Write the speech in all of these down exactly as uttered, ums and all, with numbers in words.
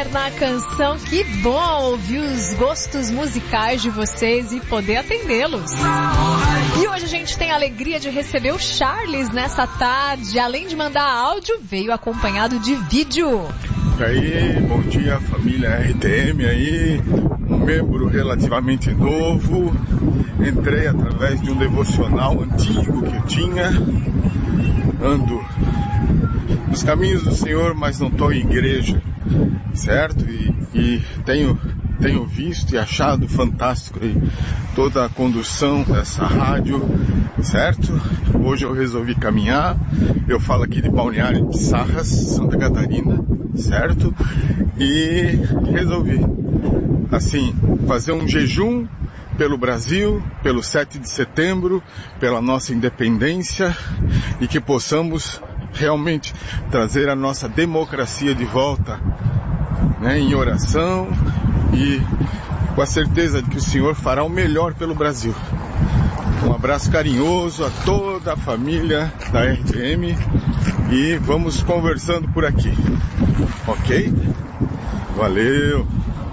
Mulher na Canção. Que bom ouvir os gostos musicais de vocês e poder atendê-los. E hoje a gente tem a alegria de receber o Charles nessa tarde. Além de mandar áudio, veio acompanhado de vídeo. E aí, bom dia família R T M aí, um membro relativamente novo. Entrei através de um devocional antigo que eu tinha. Ando nos caminhos do Senhor, mas não estou em igreja, certo? E, e tenho, tenho visto e achado fantástico aí toda a condução dessa rádio, certo? Hoje eu resolvi caminhar. Eu falo aqui de Balneário de Sarras, Santa Catarina, certo? E resolvi, assim, fazer um jejum pelo Brasil, pelo sete de setembro, pela nossa independência, e que possamos realmente trazer a nossa democracia de volta, né, em oração e com a certeza de que o Senhor fará o melhor pelo Brasil. Um abraço carinhoso a toda a família da R T M e vamos conversando por aqui, ok? Valeu!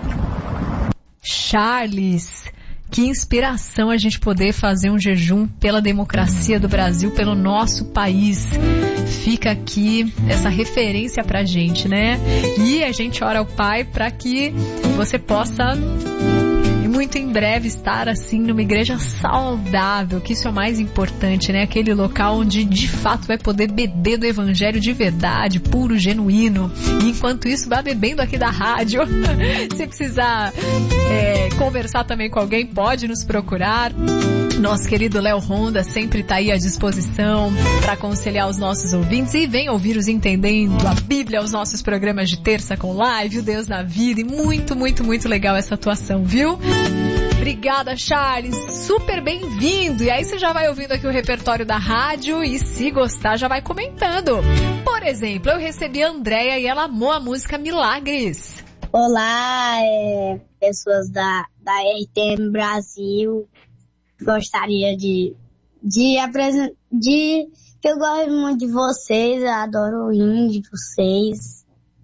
Charles, que inspiração a gente poder fazer um jejum pela democracia do Brasil, pelo nosso país. Fica aqui essa referência pra gente, né? E a gente ora ao Pai para que você possa muito em breve estar assim numa igreja saudável, que isso é o mais importante, né? Aquele local onde de fato vai poder beber do evangelho de verdade, puro, genuíno. E enquanto isso, vai bebendo aqui da rádio. Se precisar é, conversar também com alguém, pode nos procurar. Nosso querido Léo Honda sempre está aí à disposição para aconselhar os nossos ouvintes. E vem ouvir os Entendendo a Bíblia, os nossos programas de terça com live, o Deus na Vida. E muito, muito, muito legal essa atuação, viu? Obrigada, Charles. Super bem-vindo. E aí você já vai ouvindo aqui o repertório da rádio e se gostar já vai comentando. Por exemplo, eu recebi a Andréia e ela amou a música Milagres. Olá, é, pessoas da, da R T M Brasil. Gostaria de, de apresentar, de, que eu gosto muito de vocês, eu adoro o hino de vocês.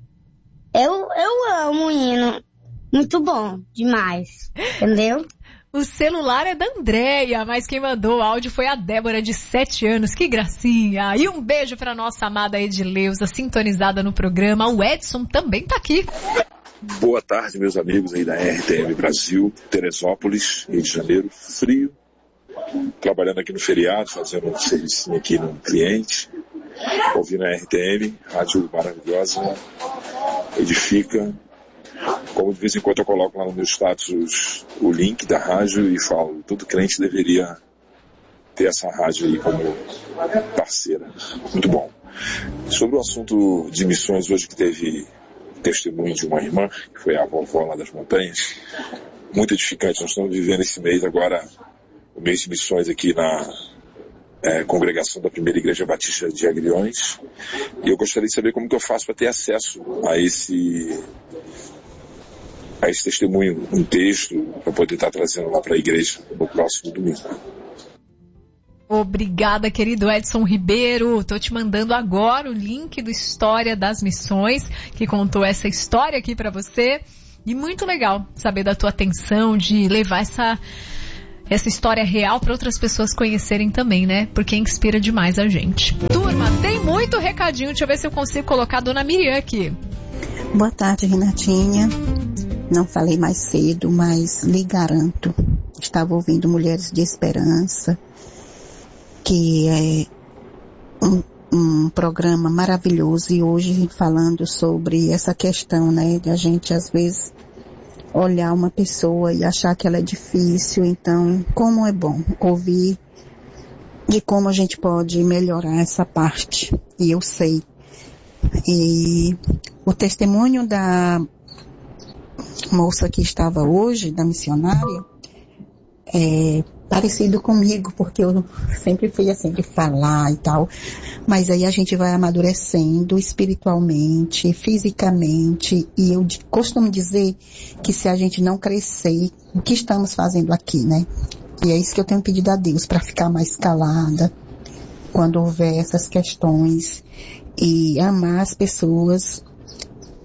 Eu, eu amo o hino, muito bom, demais, entendeu? O celular é da Andréia, mas quem mandou o áudio foi a Débora, de sete anos, que gracinha. E um beijo pra nossa amada Edileuza, sintonizada no programa. O Edson também tá aqui. Boa tarde, meus amigos aí da R T M Brasil, Teresópolis, Rio de Janeiro, frio. Trabalhando aqui no feriado, fazendo um serviço aqui no cliente, ouvindo a R T M, rádio maravilhosa, edifica. Como de vez em quando eu coloco lá no meu status o link da rádio e falo, todo crente deveria ter essa rádio aí como parceira. Muito bom. Sobre o assunto de missões, hoje que teve testemunho de uma irmã, que foi a vovó lá das montanhas, muito edificante. Nós estamos vivendo esse mês agora, o mês de missões aqui na é, congregação da Primeira Igreja Batista de Agriões, e eu gostaria de saber como que eu faço para ter acesso a esse a esse testemunho, um texto, para poder estar trazendo lá para a igreja no próximo domingo. Obrigada, querido Edson Ribeiro. Tô te mandando agora o link do História das Missões, que contou essa história aqui para você. E muito legal saber da tua atenção de levar essa, essa história real para outras pessoas conhecerem também, né? Porque inspira demais a gente. Turma, tem muito recadinho. Deixa eu ver se eu consigo colocar a dona Miriam aqui. Boa tarde, Renatinha. Não falei mais cedo, mas lhe garanto, estava ouvindo Mulheres de Esperança, que é um, um programa maravilhoso, e hoje falando sobre essa questão, né, de a gente às vezes olhar uma pessoa e achar que ela é difícil. Então, como é bom ouvir de como a gente pode melhorar essa parte, e eu sei. E o testemunho da moça que estava hoje, da missionária, é parecido comigo, porque eu sempre fui assim, de falar e tal, mas aí a gente vai amadurecendo espiritualmente, fisicamente, e eu costumo dizer que se a gente não crescer, o que estamos fazendo aqui, né? E é isso que eu tenho pedido a Deus, para ficar mais calada quando houver essas questões, e amar as pessoas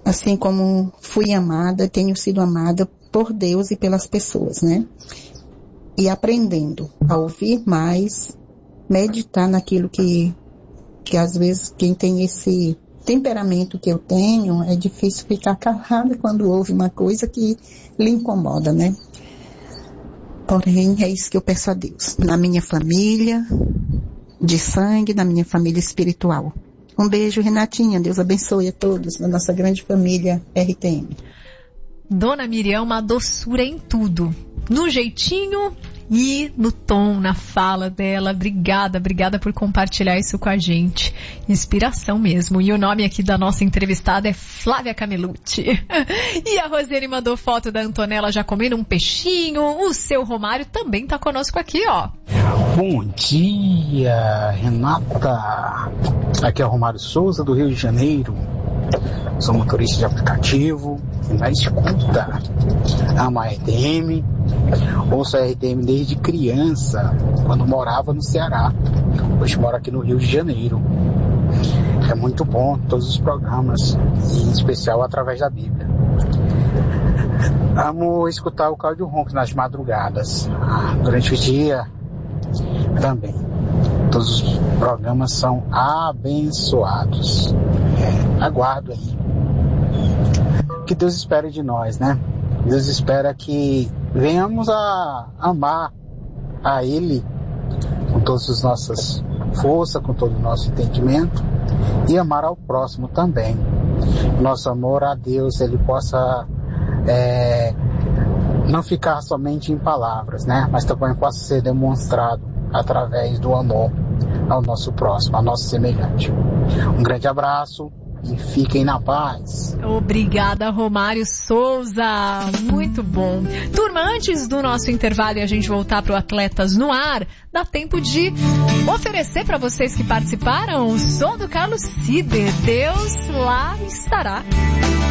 assim como fui amada, tenho sido amada por Deus e pelas pessoas, né? E aprendendo a ouvir mais, meditar naquilo que, que às vezes quem tem esse temperamento que eu tenho, é difícil ficar calada quando ouve uma coisa que lhe incomoda, né? Porém, é isso que eu peço a Deus, na minha família de sangue, na minha família espiritual. Um beijo, Renatinha. Deus abençoe a todos, na nossa grande família R T M. Dona Miriam, uma doçura em tudo. No jeitinho e no tom, na fala dela. Obrigada, obrigada por compartilhar isso com a gente. Inspiração mesmo. E o nome aqui da nossa entrevistada é Flávia Camelucci. E a Rosane mandou foto da Antonella já comendo um peixinho. O seu Romário também tá conosco aqui, ó. Bom dia, Renata. Aqui é o Romário Souza, do Rio de Janeiro. Sou motorista de aplicativo, na escuta, amo a R T M, ouço a R T M desde criança, quando morava no Ceará. Hoje moro aqui no Rio de Janeiro. É muito bom todos os programas, e em especial através da Bíblia. Amo escutar o Cláudio Ronco nas madrugadas, durante o dia também. Todos os programas são abençoados. É, aguardo aí. O que Deus espera de nós, né? Deus espera que venhamos a amar a Ele com todas as nossas forças, com todo o nosso entendimento, e amar ao próximo também. Nosso amor a Deus, Ele possa é, não ficar somente em palavras, né? Mas também possa ser demonstrado através do amor ao nosso próximo, ao nosso semelhante. Um grande abraço e fiquem na paz. Obrigada, Romário Souza. Muito bom. Turma, antes do nosso intervalo e a gente voltar para o Atletas no Ar, dá tempo de oferecer para vocês que participaram o som do Carlos Cider. Deus lá estará.